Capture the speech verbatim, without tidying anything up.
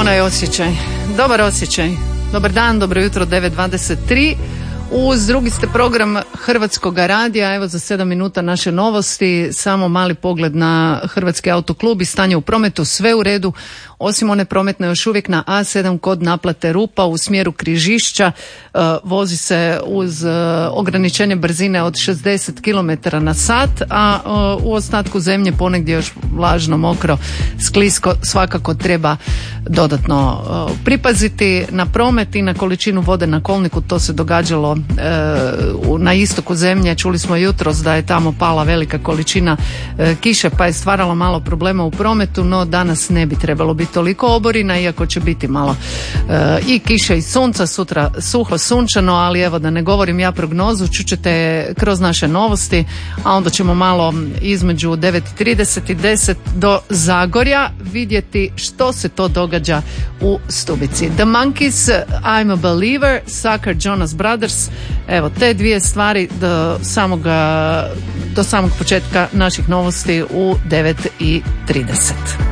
onaj osjećaj, dobar osjećaj. Dobar dan, dobro jutro, devet dvadeset tri. Uz drugi ste program Hrvatskog radija, evo za sedam minuta naše novosti, samo mali pogled na Hrvatski autoklub i stanje u prometu, sve u redu, osim one prometne još uvijek na A sedam kod naplate rupa u smjeru Križišća, uh, vozi se uz uh, ograničenje brzine od šezdeset kilometara na sat, a uh, u ostatku zemlje ponegdje još vlažno, mokro, sklisko, svakako treba dodatno uh, pripaziti na promet i na količinu vode na kolniku. To se događalo uh, na istoku zemlje, čuli smo jutros da je tamo pala velika količina uh, kiše pa je stvaralo malo problema u prometu, no danas ne bi trebalo biti toliko oborina, iako će biti malo e, i kiše i sunca, sutra suho sunčano, ali evo da ne govorim ja prognozu, čućete kroz naše novosti, a onda ćemo malo između devet i trideset i deset do Zagorja vidjeti što se to događa u Stubici. The Monkees, I'm a Believer, Sucker, Jonas Brothers, evo te dvije stvari do samoga, do samog početka naših novosti u devet i trideset.